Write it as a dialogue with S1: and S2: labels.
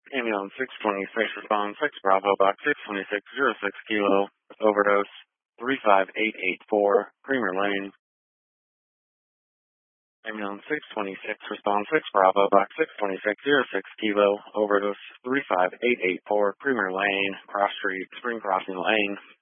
S1: Ambulance 626, respond 6 Bravo, box 62606 Kilo, overdose 35884, Creamer Lane. Ambulance 626, respond 6 Bravo, box 62606 Kilo, overdose 35884, Creamer Lane, Cross Street, Spring Crossing Lane.